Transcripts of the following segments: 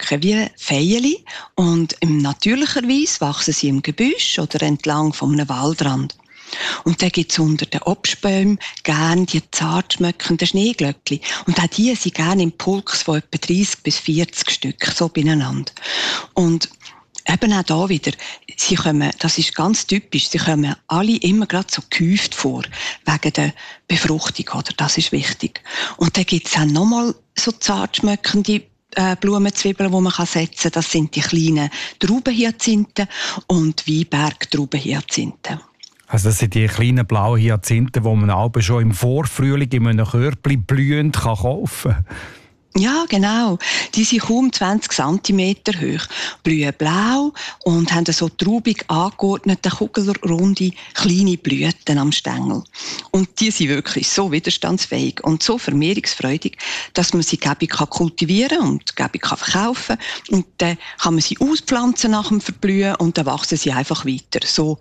wirken wie Veilchen und natürlicherweise wachsen sie im Gebüsch oder entlang von einem Waldrand. Und dann gibt es unter den Obstbäumen gerne die zart schmeckenden Schneeglöckchen. Und auch die sind gerne im Pulks von etwa 30 bis 40 Stück, so beieinander. Und eben auch da wieder, sie kommen, das ist ganz typisch, sie kommen alle immer gerade so gehäuft vor, wegen der Befruchtung, oder? Das ist wichtig. Und dann gibt es auch nochmal so zart schmeckende Blumenzwiebeln, die man setzen kann. Das sind die kleinen Traubenhyazinthen und Weinberg-Traubenhyazinthen. Also das sind die kleinen blauen Hyazinthen, die man aber schon im Vorfrühling in einem Körbchen blühend kaufen kann. Ja, genau. Die sind kaum 20 cm hoch, blühen blau und haben so traubig angeordnete, kugelrunde, kleine Blüten am Stängel. Und die sind wirklich so widerstandsfähig und so vermehrungsfreudig, dass man sie gäbig kultivieren und gäbig verkaufen kann. Und dann kann man sie auspflanzen nach dem Verblühen und dann wachsen sie einfach weiter. So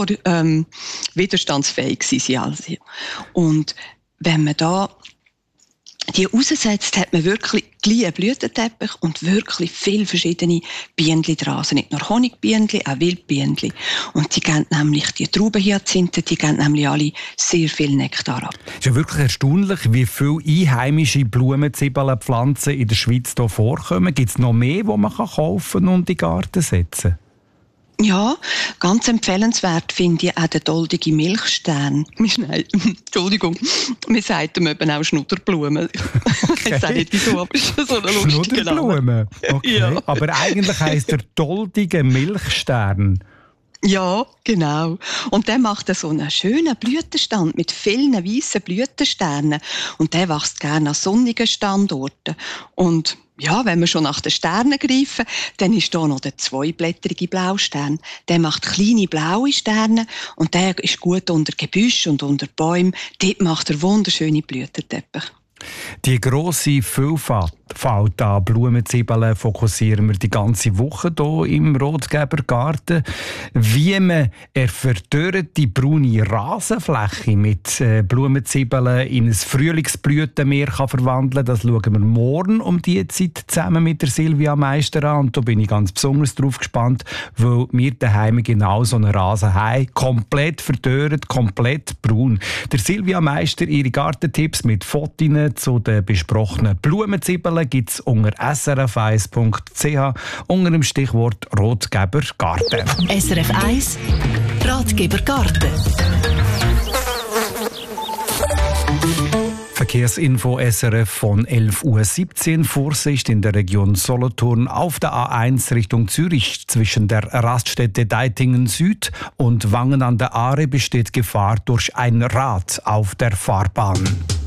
widerstandsfähig sind sie also. Und wenn man da die raussetzt, hat man wirklich gleich einen Blütenteppich und wirklich viele verschiedene Bienen dran. Also nicht nur Honigbienen, auch Wildbienen. Und die geben nämlich, die Traubenhyazinthen, die geben nämlich alle sehr viel Nektar ab. Es ist ja wirklich erstaunlich, wie viele einheimische Blumenzwiebelpflanzen in der Schweiz hier vorkommen. Gibt es noch mehr, die man kaufen und in den Garten setzen kann? Ja, ganz empfehlenswert finde ich auch den doldigen Milchstern. Entschuldigung, wir sagen eben auch Schnudderblumen. Okay. Ich sage nicht wieso, aber es ist so eine lustige Schnudderblumen? Okay. Ja. Aber eigentlich heisst der doldige Milchstern. Ja, genau. Und der macht so einen schönen Blütenstand mit vielen weißen Blütensternen. Und der wächst gerne an sonnigen Standorten. Und ja, wenn wir schon nach den Sternen greifen, dann ist da noch der zweiblättrige Blaustern. Der macht kleine blaue Sterne und der ist gut unter Gebüsch und unter Bäumen. Dort macht er wunderschöne Blütenteppich. Die grosse Vielfalt an Blumenzwiebeln fokussieren wir die ganze Woche hier im Rotgebergarten. Wie man eine verdörrte braune Rasenfläche mit Blumenzwiebeln in ein Frühlingsblütenmeer verwandeln kann, das schauen wir morgen um diese Zeit zusammen mit der Silvia Meister an. Und da bin ich ganz besonders drauf gespannt, weil wir daheim genau so einen Rasen haben. Komplett verdörrt, komplett braun. Der Silvia Meister, ihre Gartentipps mit Fotos zu den besprochenen Blumenzwiebeln gibt es unter srf1.ch unter dem Stichwort Rotgeber Garten. SRF 1 Ratgeber Garten. Verkehrsinfo SRF von 11:17 Uhr. Vorsicht in der Region Solothurn auf der A1 Richtung Zürich. Zwischen der Raststätte Deitingen Süd und Wangen an der Aare besteht Gefahr durch ein Rad auf der Fahrbahn.